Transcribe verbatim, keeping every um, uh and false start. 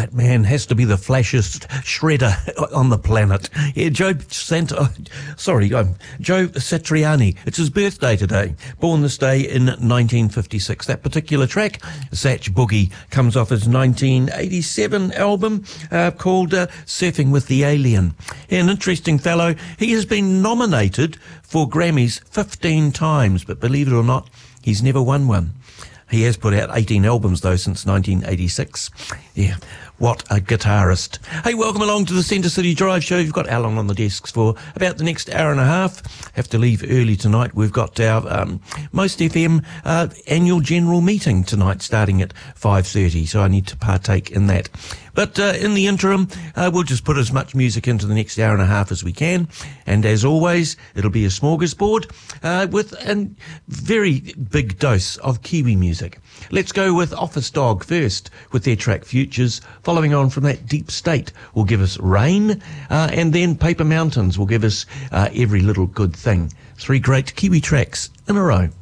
that man has to be the flashiest shredder on the planet. Yeah, Joe Sant- oh, sorry, um, Joe Satriani. It's his birthday today. Born this day in nineteen fifty-six. That particular track, Satch Boogie, comes off his nineteen eighty-seven album uh, called uh, Surfing with the Alien. Yeah, an interesting fellow. He has been nominated for Grammys fifteen times, but believe it or not, he's never won one. He has put out eighteen albums, though, since nineteen eighty-six. Yeah, what a guitarist. Hey, welcome along to the Centre City Drive Show. You've got Alan on the desks for about the next hour and a half. Have to leave early tonight. We've got our um, Most F M uh, annual general meeting tonight, starting at five thirty, so I need to partake in that. But uh, in the interim, uh, we'll just put as much music into the next hour and a half as we can. And as always, it'll be a smorgasbord uh, with a very big dose of Kiwi music. Let's go with Office Dog first with their track Futures. Following on from that, Deep State will give us Rain. Uh, and then Paper Mountains will give us uh, Every Little Good Thing. Three great Kiwi tracks in a row.